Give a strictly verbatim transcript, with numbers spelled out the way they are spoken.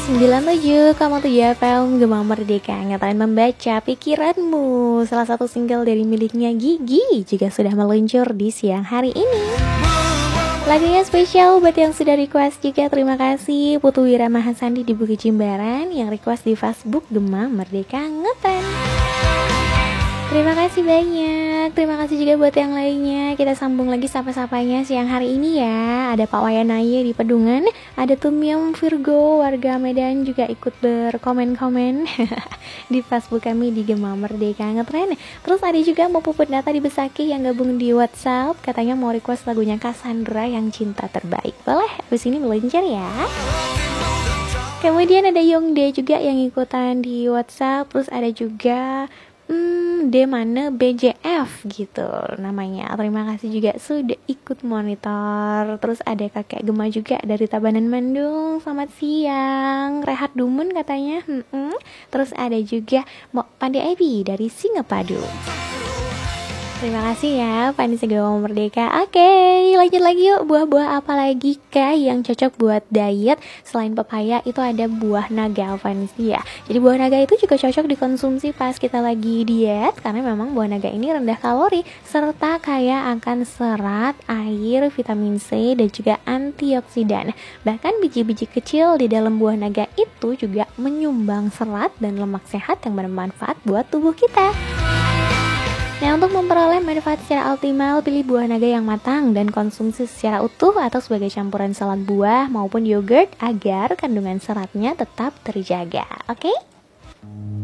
sembilan puluh tujuh koma tujuh F M Gema Merdeka, ngatain membaca pikiranmu. Salah satu single dari miliknya Gigi juga sudah meluncur di siang hari ini. Lagunya spesial buat yang sudah request juga. Terima kasih Putu Wira Mahasandi di Bukit Jimbaran yang request di Facebook Gema Merdeka Ngetan. Terima kasih banyak. Terima kasih juga buat yang lainnya. Kita sambung lagi sapa-sapanya siang hari ini ya. Ada Pak Wayanaye di Pedungan, ada Tumyam Virgo warga Medan juga ikut berkomen-komen di Facebook kami di Gema Merdeka Ngetren. Terus ada juga mau Puput Nata di Besaki yang gabung di WhatsApp, katanya mau request lagunya Cassandra yang cinta terbaik. Boleh, abis ini meluncur ya. Kemudian ada Yongde juga yang ikutan di WhatsApp. Terus ada juga Hmm, D mana B J F gitu namanya. Terima kasih juga sudah ikut monitor. Terus ada kakek Gema juga dari Tabanan Bandung. Selamat siang. Rehat Dumun katanya. Hmm-mm. Terus ada juga Mbak Pandai Ebi dari Singapadu. Terima kasih ya Pani Segala Merdeka. Oke, lanjut lagi yuk. Buah-buah apa lagi kah yang cocok buat diet? Selain pepaya itu ada buah naga, Vanessa ya. Jadi buah naga itu juga cocok dikonsumsi pas kita lagi diet, karena memang buah naga ini rendah kalori serta kaya akan serat, air, vitamin C dan juga antioksidan. Bahkan biji-biji kecil di dalam buah naga itu juga menyumbang serat dan lemak sehat yang bermanfaat buat tubuh kita. Nah, untuk memperoleh manfaat secara optimal, pilih buah naga yang matang dan konsumsi secara utuh atau sebagai campuran salad buah maupun yogurt agar kandungan seratnya tetap terjaga. Oke? Okay?